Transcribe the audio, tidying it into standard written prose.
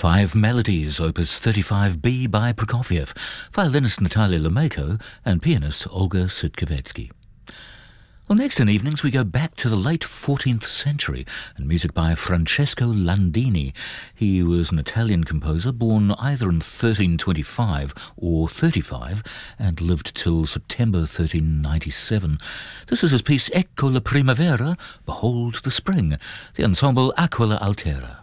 Five Melodies, Opus 35B by Prokofiev, violinist Natalia Lemeyko and pianist Olga Sitkovetsky. Well, next in evenings we go back to the late 14th century and music by Francesco Landini. He was an Italian composer born either in 1325 or 35 and lived till September 1397. This is his piece Ecco la primavera, Behold the Spring, the ensemble Aquila Altera.